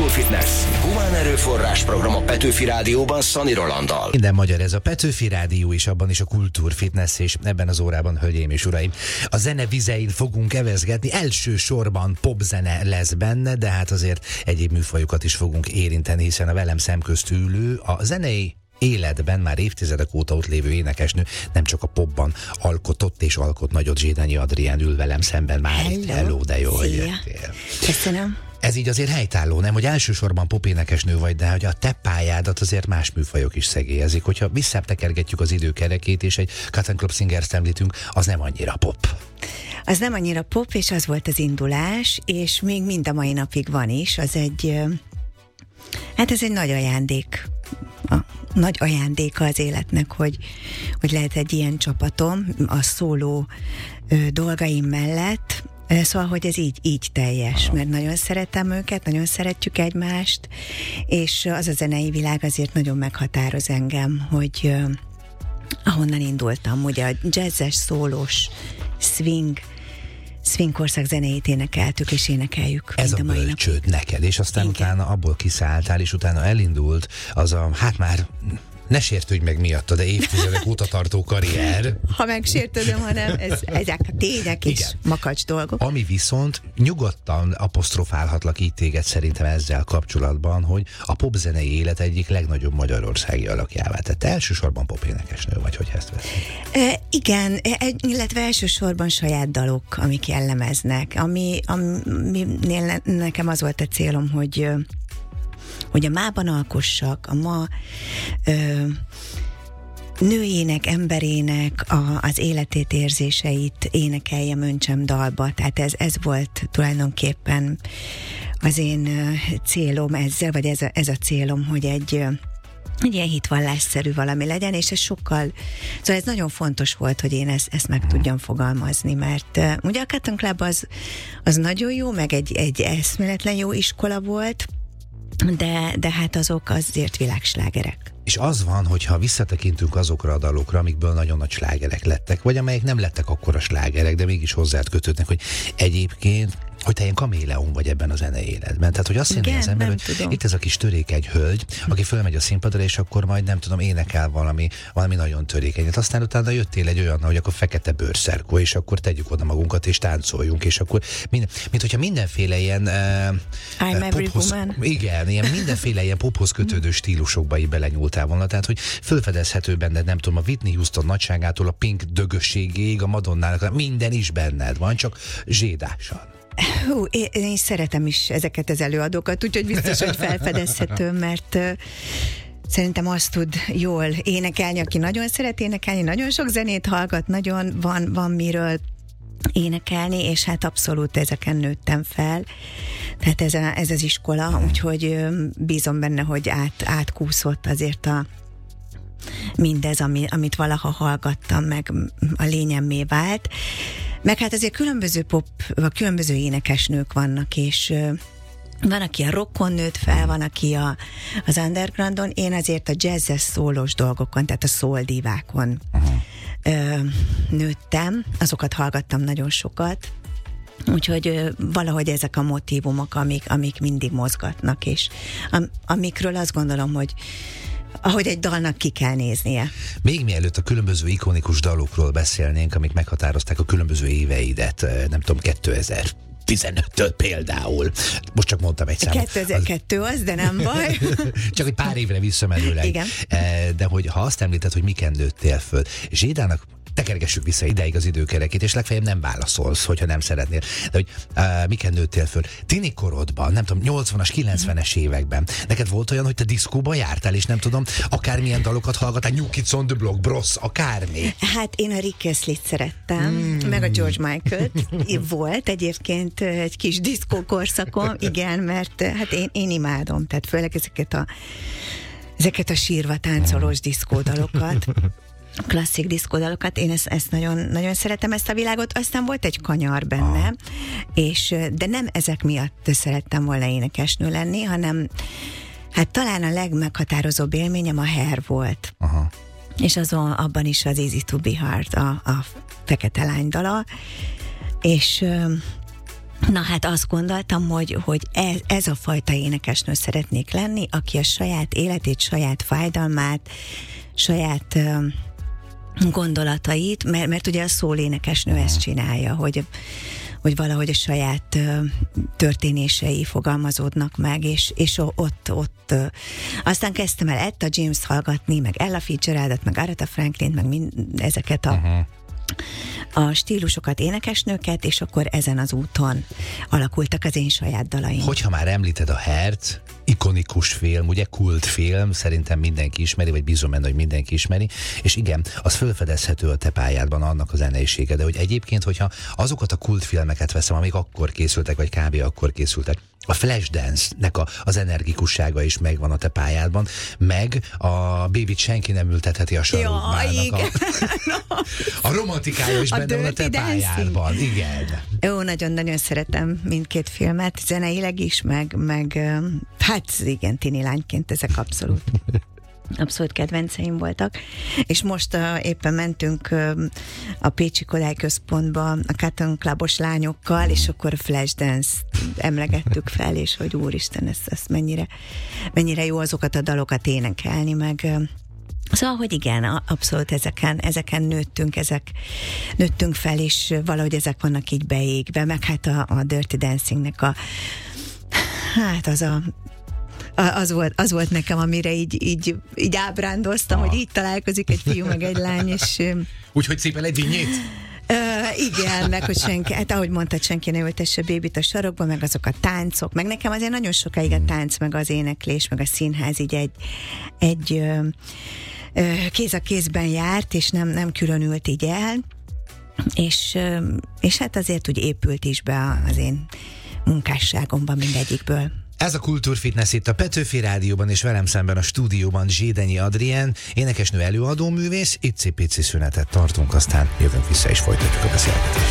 Kultúrfitness. Humán erőforrás program a Petőfi Rádióban Szani Rolanddal. Minden magyar, ez a Petőfi Rádió, és abban is a Kultúrfitness, és ebben az órában, hölgyeim és uraim, a zene vizein fogunk evezgetni. Elsősorban popzene lesz benne, de hát azért egyéb műfajokat is fogunk érinteni, hiszen a velem szemközt ülő, a zenei életben már évtizedek óta ott lévő énekesnő nem csak a popban alkotott és alkot nagyot. Zsédányi Adrián ül velem szemben már. Hello, de jó, hogy jöttél. Köszönöm. Ez így azért helytálló, nem? Hogy elsősorban popénekesnő vagy, de hogy a te pályádat azért más műfajok is szegélyezik. Hogyha visszatekergetjük az időkerekét, és egy Cotton Club Singers-t említünk, az nem annyira pop. Az nem annyira pop, és az volt az indulás, és még mind a mai napig van is. Az egy, hát ez egy nagy ajándék. Nagy ajándéka az életnek, hogy lehet egy ilyen csapatom a szóló dolgaim mellett. Szóval, hogy ez így teljes, mert nagyon szeretem őket, nagyon szeretjük egymást, és az a zenei világ azért nagyon meghatároz engem, hogy ahonnan indultam, ugye a jazzes, szólós, swing korszak zenéjét énekeltük, és énekeljük. Ez a bölcsőd neked, és aztán igen, utána abból kiszálltál, és utána elindult az a, hát már ne sértődj meg miatta, de évtizedek óta tartó karrier. Ha megsértődöm, hanem ezek a tények és makacs dolgok. Ami viszont nyugodtan apostrofálhatlak így téged szerintem ezzel kapcsolatban, hogy a popzenei élet egyik legnagyobb magyarországi alakjává. Tehát te elsősorban popénekesnő vagy, hogy ezt veszed? Igen, illetve elsősorban saját dalok, amik jellemeznek. Aminél nekem az volt a célom, hogy a mában alkossak, a ma nőjének, emberének az életét, érzéseit énekeljem, öntsem dalba. Tehát ez volt tulajdonképpen az én célom ezzel, vagy ez a célom, hogy egy ilyen hitvallásszerű valami legyen, és ez sokkal, szóval ez nagyon fontos volt, hogy én ezt meg tudjam fogalmazni, mert ugye a Cotton Club az nagyon jó, meg egy eszméletlen jó iskola volt, de hát azok azért világslágerek. És az van, hogyha visszatekintünk azokra a dalokra, amikből nagyon nagy slágerek lettek, vagy amelyek nem lettek akkora slágerek, de mégis hozzád kötődnek, hogy egyébként, hogy te ilyen kaméleon vagy ebben a zenei életben. Tehát, hogy azt mondja az ember, hogy tudom, itt ez a kis törékeny hölgy, aki fölmegy a színpadra, és akkor majd nem tudom, énekel valami nagyon törékenyet. Aztán utána jöttél egy olyan, hogy akkor fekete bőrszerkó, és akkor tegyük oda magunkat, és táncoljunk, és akkor mint hogyha mindenféle ilyen pophoz, igen, ilyen mindenféle ilyen pophoz kötődő stílusokba így belenyúltál volna. Tehát, hogy fölfedezhető benned, nem tudom, a Whitney Houston nagyságától a Pink dögösségéig, a Madonnának, minden is benned van, csak zsédásan. Én szeretem is ezeket az előadókat, úgyhogy biztos, hogy felfedezhető, mert szerintem azt tud jól énekelni, aki nagyon szeret énekelni, nagyon sok zenét hallgat, nagyon van miről énekelni, és hát abszolút ezeken nőttem fel. Tehát ez az iskola, úgyhogy bízom benne, hogy átkúszott azért mindez, amit valaha hallgattam, meg a lényemmé vált. Meg hát azért különböző énekesnők vannak, és van, aki a rockon nőtt fel, van, aki az undergroundon. Én azért a jazzes szólós dolgokon, tehát a szóldívákon nőttem, azokat hallgattam nagyon sokat, úgyhogy valahogy ezek a motívumok, amik mindig mozgatnak, és amikről azt gondolom, hogy ahogy egy dalnak ki kell néznie. Még mielőtt a különböző ikonikus dalokról beszélnénk, amik meghatározták a különböző éveidet, nem tudom, 2015-től például. Most csak mondtam egy számot. 2002 az, de nem baj. Csak egy pár évre visszamenőleg. Igen. De hogy ha azt említed, hogy miken nőttél föl, Zsédának tekergessük vissza ideig az időkerekét, és legfeljebb nem válaszolsz, hogyha nem szeretnél. De hogy miken nőttél föl? Tini korodban, nem tudom, 80-as, 90-es években. Neked volt olyan, hogy te diszkóba jártál, és nem tudom, akármilyen dalokat hallgattál, New Kids on the Block, Bros, akármi. Hát én a Rick Astley-t szerettem, meg a George Michael-t. Volt egyébként egy kis diszkó korszakom, igen, mert hát én imádom, tehát főleg ezeket a sírva táncolós diszkódalokat. Klasszik diszkódalokat, én ezt nagyon, nagyon szeretem, ezt a világot, aztán volt egy kanyar benne, de nem ezek miatt szerettem volna énekesnő lenni, hanem hát talán a legmeghatározóbb élményem a Hair volt. Aha. És abban is az Easy to be Hard, a Fekete Lány dala, és Na hát azt gondoltam, hogy ez a fajta énekesnő szeretnék lenni, aki a saját életét, saját fájdalmát, saját gondolatait, mert ugye a szólénekesnő ezt csinálja, hogy valahogy a saját történései fogalmazódnak meg, és ott aztán kezdtem el Etta James hallgatni, meg Ella Fitzgeraldot, meg Aretha Franklint, meg ezeket a stílusokat, énekesnőket, és akkor ezen az úton alakultak az én saját dalaim. Hogyha már említed a Hertz, ikonikus film, ugye kultfilm, szerintem mindenki ismeri, vagy bízom benne, hogy mindenki ismeri, és igen, az felfedezhető a te pályádban, annak a zeneisége, de hogy egyébként, hogyha azokat a kultfilmeket veszem, amik akkor készültek, vagy kb. Akkor készültek, a Flashdance-nek az energikussága is megvan a te pályádban, meg a Baby-t senki nem ültetheti a sarokmának. A romantikája is benne van a te pályádban. Igen. Jó, nagyon-nagyon szeretem mindkét filmet, zeneileg is, meg hát igen, tini lányként ezek abszolút kedvenceim voltak. És most éppen mentünk a Pécsi Kodály Központba a Cotton Clubos lányokkal, és akkor a Flashdance-t emlegettük fel, és hogy úristen, ez mennyire jó azokat a dalokat énekelni, meg szóval, hogy igen, abszolút ezeken nőttünk fel, és valahogy ezek vannak így beégve, meg hát a Dirty Dancingnek az volt nekem, amire így ábrándoztam, hogy így találkozik egy fiú meg egy lány, és... Úgyhogy szépen egy vinyét? Igen, meg hogy senki, hát ahogy mondtad, senki ne ültesse Bébit a sarokba, meg azok a táncok, meg nekem azért nagyon sokáig a tánc, meg az éneklés, meg a színház így egy kéz a kézben járt, és nem különült így el, és hát azért úgy épült is be az én munkásságomban mindegyikből. Ez a Kultúrfitness itt a Petőfi Rádióban, és velem szemben a stúdióban Zsédenyi Adrien, énekesnő, előadóművész. Icipici szünetet tartunk, aztán jövünk vissza és folytatjuk a beszélgetést.